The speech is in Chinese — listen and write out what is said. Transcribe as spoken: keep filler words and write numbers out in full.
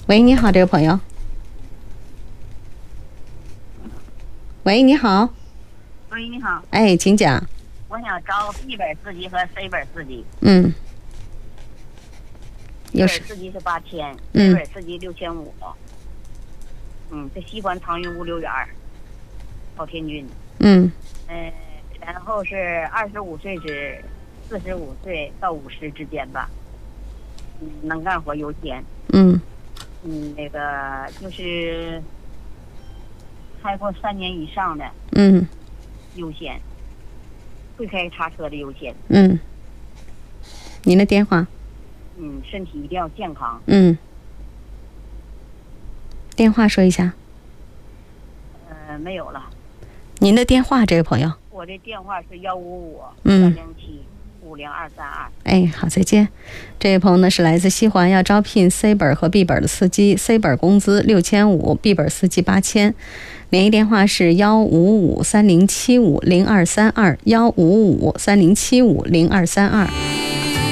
喂，你好，这位朋友。喂，你好。 喂，你好。 哎，请讲。 我想招 B 本司机和 C 本司机。 嗯。 B 本司机是八千， 嗯 ，C 本司机六千五。嗯，这西环长运物流园，跑天津。 嗯。 嗯，然后是二十五岁至四十五岁到五十之间吧。嗯，能干活优先。 嗯。 嗯，那个就是开过三年以上的。 嗯。 优先。会开叉车的优先。 嗯。您的电话？ 嗯，身体一定要健康。 嗯。电话说一下。 呃，没有了。 您的电话，这位朋友？ 我的电话是幺五五三零七五零二三二。 哎，好，再见。这位朋友呢是来自西环，要招聘 C 本和 B 本的司机 ，C 本工资六千五 ，B 本司机八千。联系电话是幺五五三零七五零二三二，幺五五三零七五零二三二。